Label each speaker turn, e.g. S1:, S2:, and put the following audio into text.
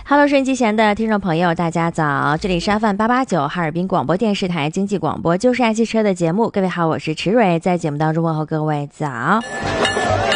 S1: Hello， 收音机前的听众朋友，大家早！这里是 FM889 哈尔滨广播电视台经济广播就是爱汽车的节目。各位好，我是池蕊，在节目当中问候各位早。